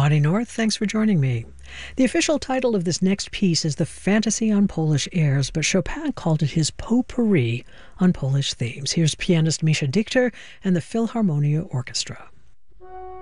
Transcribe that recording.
Bonnie North, thanks for joining me. The official title of this next piece is The Fantasy on Polish Airs, but Chopin called it his potpourri on Polish themes. Here's pianist Misha Dichter and the Philharmonia Orchestra.